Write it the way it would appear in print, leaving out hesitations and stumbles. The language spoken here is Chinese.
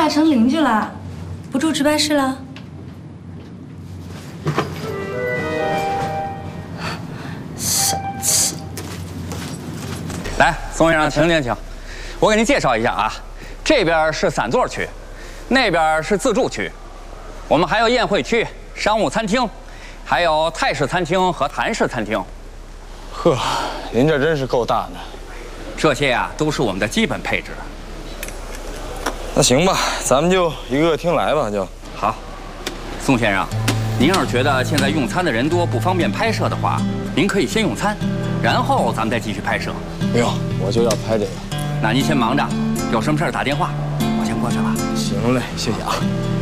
爱成邻居了，不住值班室了？小气。 来，宋先生，请，我给您介绍一下啊，这边是散座区，那边是自助区，我们还有宴会区、商务餐厅，还有泰式餐厅和韩式餐厅。 呵，您这真是够大的。 这些啊，都是我们的基本配置。 那行吧，咱们就一个厅来吧，就好。宋先生，您要是觉得现在用餐的人多不方便拍摄的话，您可以先用餐，然后咱们再继续拍摄。 不用，我就要拍这个。 那您先忙着，有什么事儿打电话，我先过去了。 行嘞，谢谢啊。